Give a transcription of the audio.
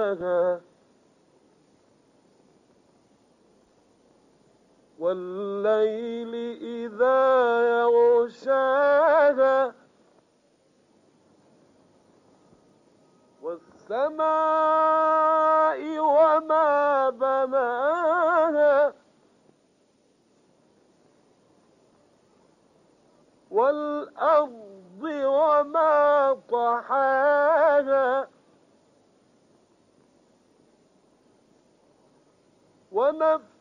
سواها والليل إذا يغشاها والسماء وما بناها والأرض وما طحاها ونفس